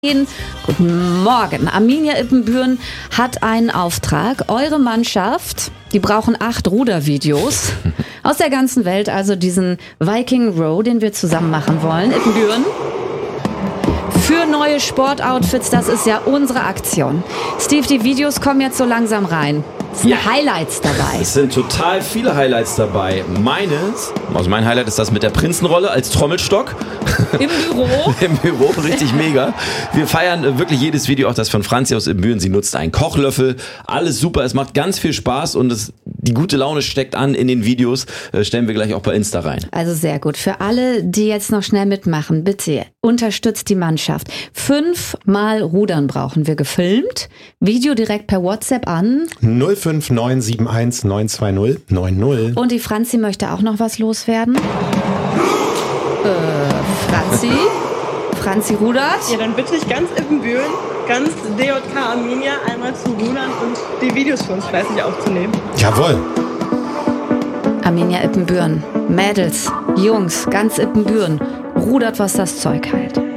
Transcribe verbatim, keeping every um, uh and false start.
Guten Morgen. Arminia Ippenbüren hat einen Auftrag. Eure Mannschaft, die brauchen acht Rudervideos aus der ganzen Welt, also diesen Viking Row, den wir zusammen machen wollen. Ippenbüren. Für neue Sportoutfits, das ist ja unsere Aktion. Steve, die Videos kommen jetzt so langsam rein. Es sind ja Highlights dabei. Es sind total viele Highlights dabei. Meines, also mein Highlight ist das mit der Prinzenrolle als Trommelstock. Im Büro. Im Büro, richtig mega. Wir feiern wirklich jedes Video, auch das von Franzi aus Ippenbüren. Sie nutzt einen Kochlöffel. Alles super, es macht ganz viel Spaß und es, die gute Laune steckt an in den Videos. Äh, stellen wir gleich auch bei Insta rein. Also sehr gut. Für alle, die jetzt noch schnell mitmachen, bitte unterstützt die Mannschaft. Fünfmal Rudern brauchen wir gefilmt. Video direkt per WhatsApp an null fünf neun sieben eins neun zwei null neun null. Und die Franzi möchte auch noch was loswerden. Äh, Franzi? Franzi rudert? Ja, dann bitte ich ganz Ippenbüren, ganz D J K Arminia einmal zu rudern und die Videos für uns fleißig aufzunehmen. Jawohl. Arminia Ippenbüren. Mädels, Jungs, ganz Ippenbüren. Rudert, was das Zeug hält.